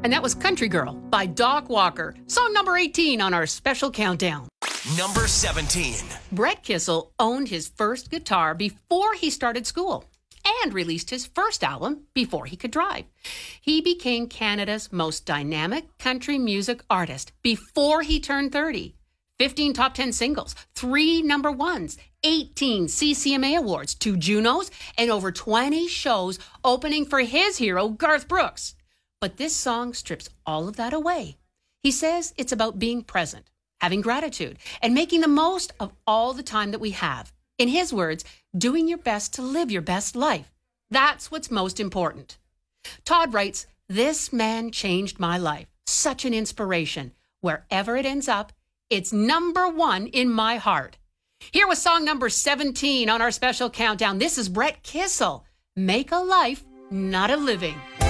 And that was Country Girl by Doc Walker, song number 18 on our special countdown. Number 17. Brett Kissel owned his first guitar before he started school and released his first album before he could drive. He became Canada's most dynamic country music artist before he turned 30. 15 top 10 singles, 3 number ones, 18 CCMA awards, 2 Junos, and over 20 shows opening for his hero, Garth Brooks. But this song strips all of that away. He says it's about being present, having gratitude, and making the most of all the time that we have. In his words, doing your best to live your best life. That's what's most important. Todd writes, "This man changed my life. Such an inspiration. Wherever it ends up, it's number one in my heart." Here was song number 17 on our special countdown. This is Brett Kissel, "Make a Life, Not a Living."